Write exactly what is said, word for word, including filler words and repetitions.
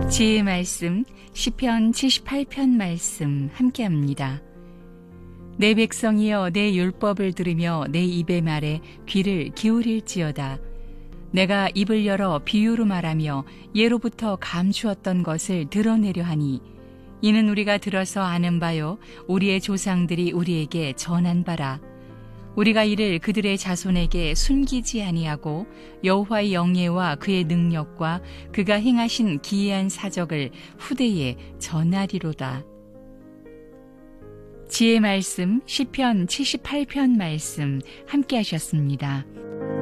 지혜의 말씀 시편 칠십팔 편 말씀 함께합니다. 내 백성이여 내 율법을 들으며 내 입의 말에 귀를 기울일지어다. 내가 입을 열어 비유로 말하며 예로부터 감추었던 것을 드러내려 하니 이는 우리가 들어서 아는 바요 우리의 조상들이 우리에게 전한 바라. 우리가 이를 그들의 자손에게 숨기지 아니하고 여호와의 영예와 그의 능력과 그가 행하신 기이한 사적을 후대에 전하리로다. 지혜의 말씀 시편 칠십팔 편 말씀 함께 하셨습니다.